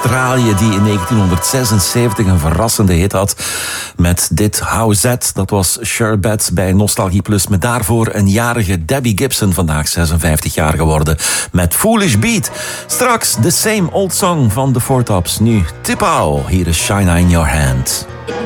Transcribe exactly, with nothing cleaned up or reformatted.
Australië die in negentienhonderdzesenzeventig een verrassende hit had met dit How Zet. Dat was Sherbet bij Nostalgie Plus met daarvoor een jarige Debbie Gibson, vandaag zesenvijftig jaar geworden, met Foolish Beat. Straks The Same Old Song van The Four Tops. Nu Tipau, hier is Shine in Your Hand.